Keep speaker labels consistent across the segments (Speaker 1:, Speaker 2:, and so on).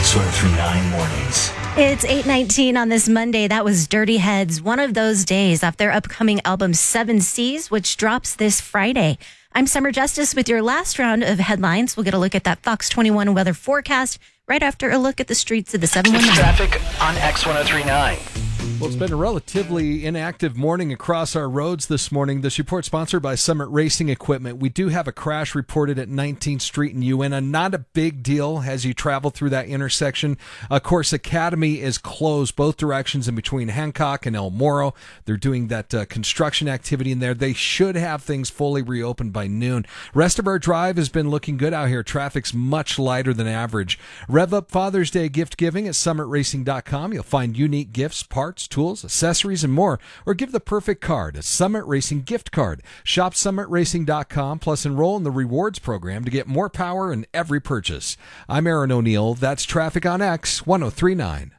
Speaker 1: X1039 Mornings.
Speaker 2: It's 8:19 on this Monday. That was Dirty Heads, one of those days off their upcoming album 7 Seas, which drops this Friday. I'm Summer Justice with your last round of headlines. We'll get a look at that Fox 21 weather forecast right after a look at the streets of the 719.
Speaker 1: Traffic on X1039.
Speaker 3: Well, it's been a relatively inactive morning across our roads this morning. This report sponsored by Summit Racing Equipment. We do have a crash reported at 19th Street in Uena. Not a big deal as you travel through that intersection. Of course, Academy is closed both directions in between Hancock and El Moro. They're doing that construction activity in there. They should have things fully reopened by noon. Rest of our drive has been looking good out here. Traffic's much lighter than average. Rev up Father's Day gift giving at summitracing.com. You'll find unique gifts, parts, tools, accessories, and more. Or give the perfect card, a Summit Racing gift card. Shop summitracing.com, plus enroll in the rewards program to get more power in every purchase. I'm Aaron O'Neill. That's traffic on X1039.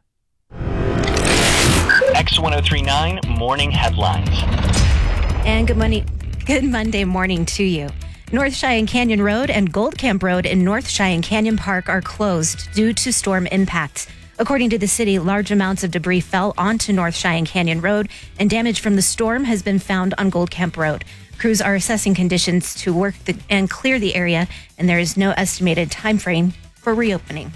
Speaker 1: X1039 Morning Headlines.
Speaker 2: And good Monday morning to you. North Cheyenne Canyon Road and Gold Camp Road in North Cheyenne Canyon Park are closed due to storm impacts. According to the city, large amounts of debris fell onto North Cheyenne Canyon Road, and damage from the storm has been found on Gold Camp Road. Crews are assessing conditions to work and clear the area, and there is no estimated time frame for reopening.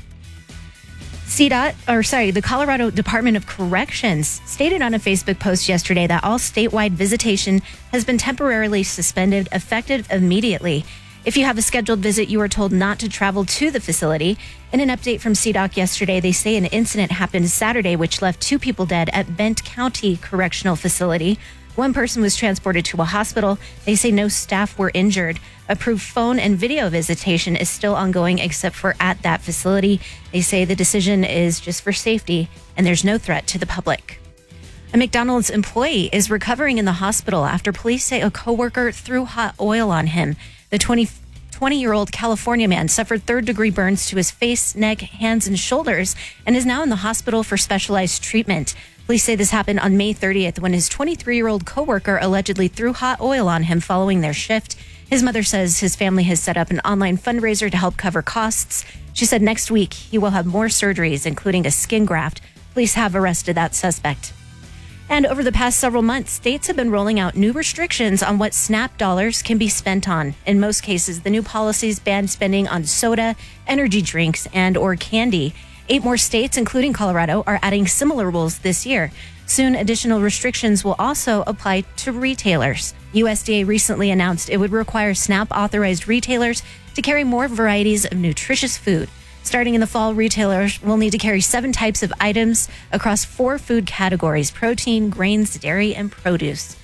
Speaker 2: The Colorado Department of Corrections stated on a Facebook post yesterday that all statewide visitation has been temporarily suspended, effective immediately. If you have a scheduled visit, you are told not to travel to the facility. In an update from CDOC yesterday, they say an incident happened Saturday, which left 2 people dead at Bent County Correctional Facility. 1 person was transported to a hospital. They say no staff were injured. Approved phone and video visitation is still ongoing, except for at that facility. They say the decision is just for safety, and there's no threat to the public. A McDonald's employee is recovering in the hospital after police say a coworker threw hot oil on him. The 20-year-old California man suffered 3rd-degree burns to his face, neck, hands, and shoulders and is now in the hospital for specialized treatment. Police say this happened on May 30th when his 23-year-old coworker allegedly threw hot oil on him following their shift. His mother says his family has set up an online fundraiser to help cover costs. She said next week he will have more surgeries, including a skin graft. Police have arrested that suspect. And over the past several months, states have been rolling out new restrictions on what SNAP dollars can be spent on. In most cases, the new policies ban spending on soda, energy drinks, and or candy. 8 more states, including Colorado, are adding similar rules this year. Soon, additional restrictions will also apply to retailers. USDA recently announced it would require SNAP-authorized retailers to carry more varieties of nutritious food. Starting in the fall, retailers will need to carry 7 types of items across 4 food categories: protein, grains, dairy, and produce.